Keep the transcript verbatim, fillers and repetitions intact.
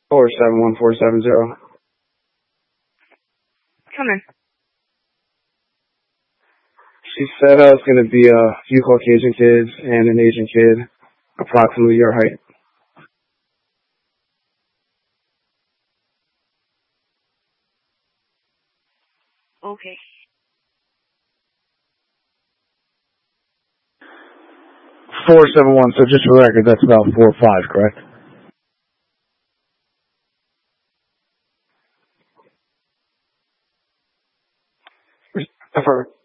four seven one four seven zero. Come in. She said uh, it's going to be a few Caucasian kids and an Asian kid, approximately your height. Okay. four seven one, so just for the record, that's about four five, correct? Affirmative.